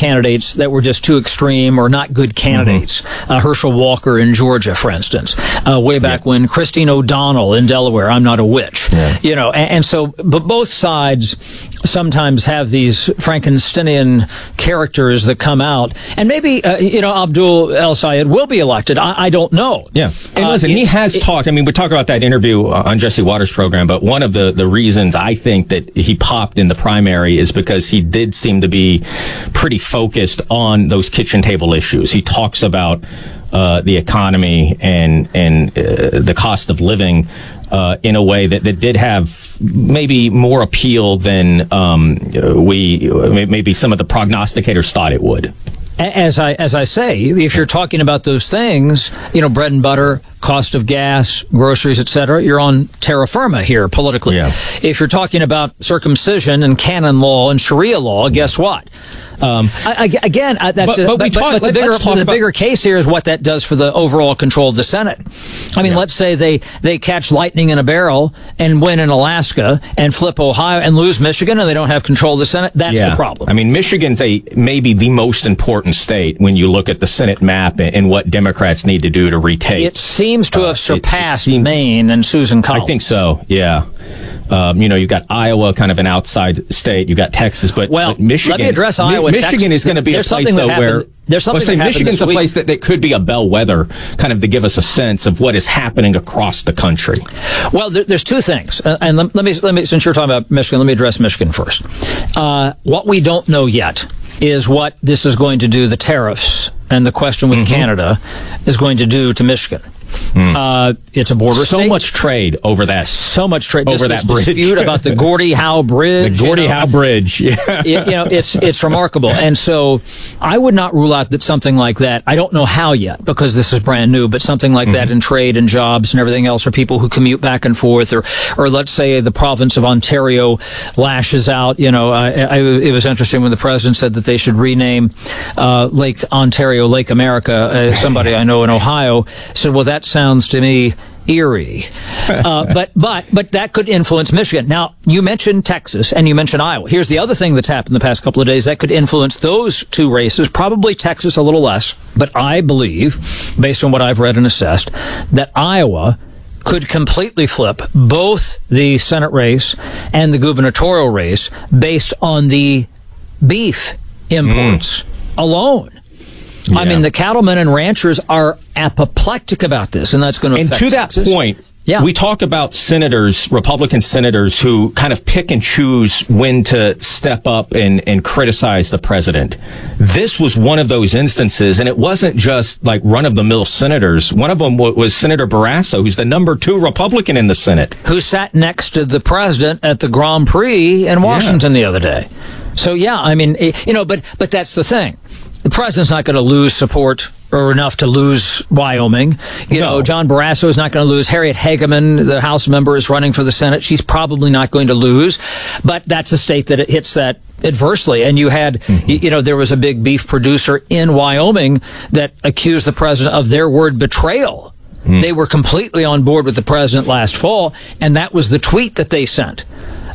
candidates that were just too extreme or not good candidates. Herschel Walker in Georgia, for instance, way back when Christine O'Donnell in Delaware, I'm not a witch, and so, but both sides sometimes have these Frankensteinian characters that come out, and maybe, Abdul El-Sayed will be elected. I don't know. Yeah. And listen, he has talked, we talk about that interview on Jesse Waters' program, but one of the reasons I think that he popped in the primary is because he did seem to be pretty focused on those kitchen table issues. He talks about the economy and the cost of living in a way that did have maybe more appeal than maybe some of the prognosticators thought it would. As I say, if you're talking about those things, bread and butter, cost of gas, groceries, etc., you're on terra firma here politically. Yeah. If you're talking about circumcision and canon law and Sharia law, guess what? The bigger case here is what that does for the overall control of the Senate. Let's say they catch lightning in a barrel and win in Alaska and flip Ohio and lose Michigan and they don't have control of the Senate. That's the problem. Michigan's maybe the most important state when you look at the Senate map and what Democrats need to do to retake. It seems to have surpassed Maine and Susan Collins. I think so, yeah. You've got Iowa, kind of an outside state. You've got Texas, but Michigan. Let me address Iowa. Michigan is going to be a place though where Michigan's a place that could be a bellwether, kind of to give us a sense of what is happening across the country. Well, there's two things, and let me since you're talking about Michigan, let me address Michigan first. What we don't know yet is what this is going to do. The tariffs and the question with Canada is going to do to Michigan. It's a border state. So much trade over that. So much trade over that bridge. Dispute about the Gordie Howe Bridge. The Gordie Howe Bridge. Yeah. It's remarkable. And so I would not rule out that something like that, I don't know how yet because this is brand new, but something like that in trade and jobs and everything else, or people who commute back and forth, or let's say the province of Ontario lashes out. It was interesting when the president said that they should rename Lake Ontario Lake America. Somebody I know in Ohio said, well, that sounds to me eerie. But that could influence Michigan. Now, you mentioned Texas and you mentioned Iowa. Here's the other thing that's happened the past couple of days that could influence those two races, probably Texas a little less. But I believe, based on what I've read and assessed, that Iowa could completely flip both the Senate race and the gubernatorial race based on the beef imports alone. Yeah. The cattlemen and ranchers are apoplectic about this, and that's going to affect Texas. And to that point, we talk about senators, Republican senators, who kind of pick and choose when to step up and criticize the president. This was one of those instances, and it wasn't just like run-of-the-mill senators. One of them was Senator Barrasso, who's the number 2 Republican in the Senate. Who sat next to the president at the Grand Prix in Washington the other day. So, but that's the thing. The president's not going to lose support or enough to lose Wyoming. John Barrasso is not going to lose. Harriet Hageman, the House member, is running for the Senate. She's probably not going to lose. But that's a state that it hits that adversely. And you had, there was a big beef producer in Wyoming that accused the president of their word betrayal. They were completely on board with the president last fall, and that was the tweet that they sent.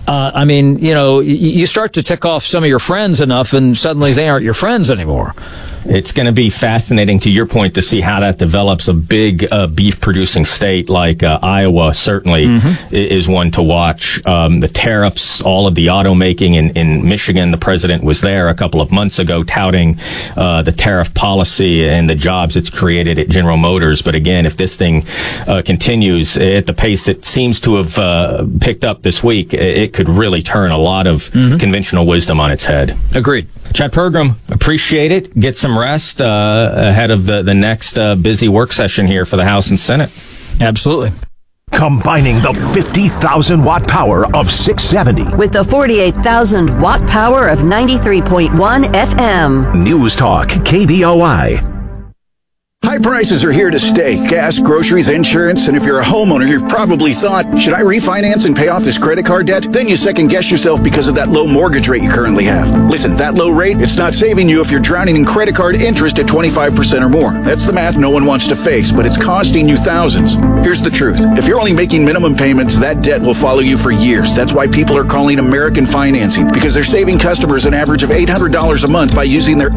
You start to tick off some of your friends enough, and suddenly they aren't your friends anymore. It's going to be fascinating, to your point, to see how that develops. A big beef-producing state like Iowa certainly is one to watch. The tariffs, all of the automaking in Michigan, the president was there a couple of months ago touting the tariff policy and the jobs it's created at General Motors. But again, if this thing continues at the pace it seems to have picked up this week, it could really turn a lot of conventional wisdom on its head. Agreed. Chad Pergram, appreciate it. Get some rest ahead of the next busy work session here for the House and Senate. Absolutely. Combining the 50,000-watt power of 670 with the 48,000 watt power of 93.1 FM. News Talk KBOI. High prices are here to stay. Gas, groceries, insurance, and if you're a homeowner, you've probably thought, should I refinance and pay off this credit card debt? Then you second guess yourself because of that low mortgage rate you currently have. Listen, that low rate, it's not saving you if you're drowning in credit card interest at 25% or more. That's the math no one wants to face, but it's costing you thousands. Here's the truth. If you're only making minimum payments, that debt will follow you for years. That's why people are calling American Financing, because they're saving customers an average of $800 a month by using their